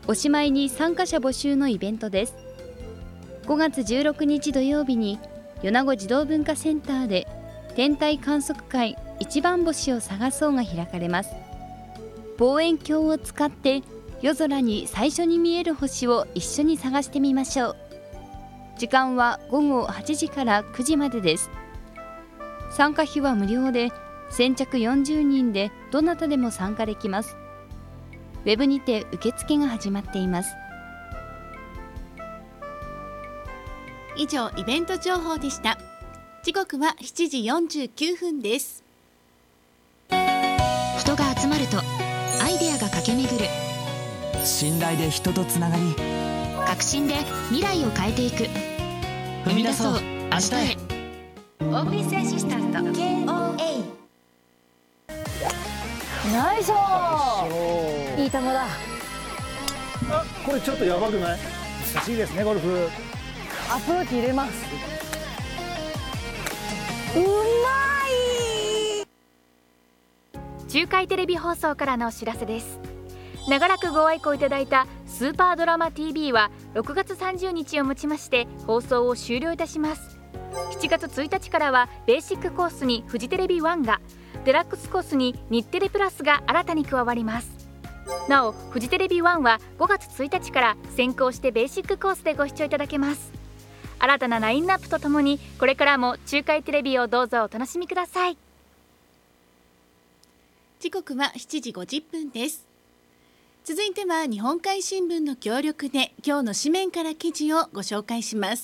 おしまいに参加者募集のイベントです。5月16日土曜日に米子児童文化センターで天体観測会一番星を探そうが開かれます。望遠鏡を使って夜空に最初に見える星を一緒に探してみましょう。時間は午後8時から9時までです。参加費は無料で、先着40人でどなたでも参加できます。ウェブにて受付が始まっています。 以上、イベント情報でした。時刻は7時49分です。 人が集まるとアイデアが駆け巡る。 信頼で人とつながり、 革新で未来を変えていく。 踏み出そう明日へ。 オーフィスアシスタント KOA。 ナイスいい球だ。 これちょっとやばくない？難しいですね、ゴルフ。 アプローチ入れます。うまい。 中海テレビ放送からのお知らせです。長らくご愛顧いただいたスーパードラマ TV は6月30日をもちまして放送を終了いたします。7月1日からはベーシックコースにフジテレビ1が、デラックスコースに日テレプラスが新たに加わります。なおフジテレビ1は5月1日から先行してベーシックコースでご視聴いただけます。新たなラインナップとともにこれからも中海テレビをどうぞお楽しみください。 時刻は7時50分です。続いては日本海新聞の協力で今日の紙面から記事をご紹介します。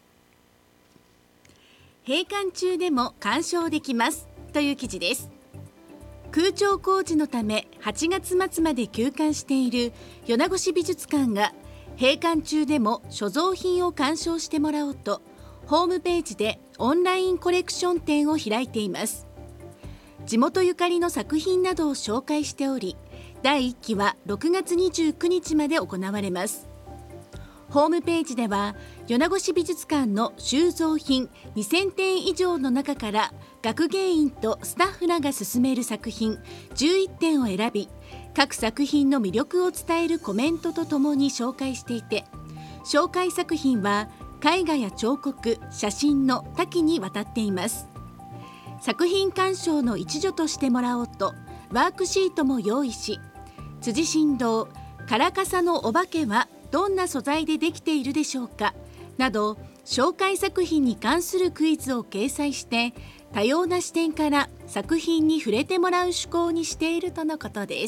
閉館中でも鑑賞できますという記事です。空調工事のため8月末まで休館している米子市美術館が閉館中でも所蔵品を鑑賞してもらおうとホームページでオンラインコレクション展を開いています。地元ゆかりの作品などを紹介しており、第1期は6月29日まで行われます。ホームページでは米子市美術館の収蔵品2000点以上の中から学芸員とスタッフらが進める作品11点を選び、各作品の魅力を伝えるコメントとともに紹介していて、紹介作品は絵画や彫刻、写真の多岐にわたっています。作品鑑賞の一助としてもらおうとワークシートも用意し、辻新堂カラカサのお化けはどんな素材でできているでしょうかなど紹介作品に関するクイズを掲載して、多様な視点から作品に触れてもらう趣向にしているとのことです。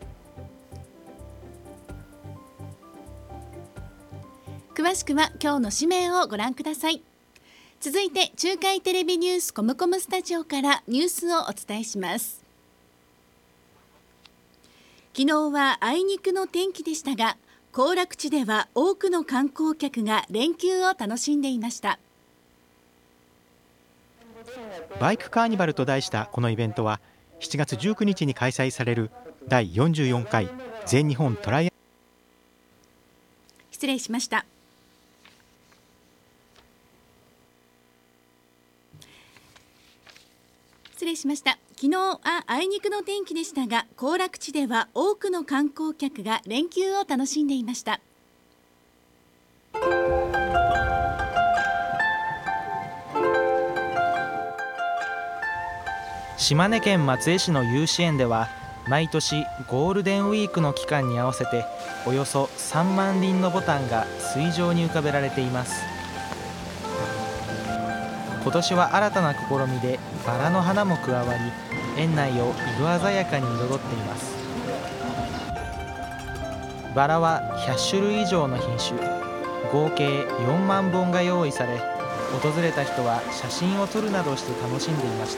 詳しくは今日の紙面をご覧ください。続いて中海テレビニュースコムコムスタジオからニュースをお伝えします。昨日はあいにくの天気でしたが、行楽地では多くの観光客が連休を楽しんでいました。 バイクカーニバルと題したこのイベントは7月19日に開催される第44回全日本トライ失礼しました。昨日はあいにくの天気でしたが、行楽地では多くの観光客が連休を楽しんでいました。 島根県松江市の有志園では毎年ゴールデンウィークの期間に合わせておよそ3万輪のボタンが水上に浮かべられています。今年は新たな試みでバラの花も加わり、園内を色鮮やかに彩っています。バラは100種類以上の品種、合計4万本が用意され、訪れた人は写真を撮るなどして楽しんでいました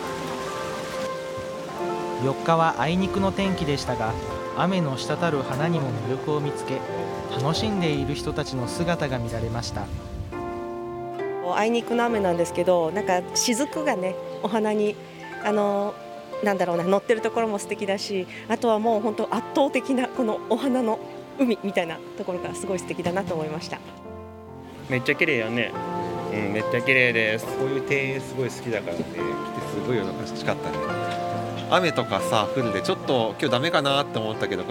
。4日はあいにくの天気でしたが、雨の滴る花にも魅力を見つけ、楽しんでいる人たちの姿が見られました。 あいにくの雨なんですけど、なんか雫がね、お花に乗ってるところも素敵だし、あとはもう本当圧倒的なこのお花の海みたいなところがすごい素敵だなと思いました。 めっちゃ綺麗よね。めっちゃ綺麗です。こういう庭園すごい好きだからね、来てすごい楽しかったね。雨とかさ降るんでちょっと今日ダメかなって思ったけど、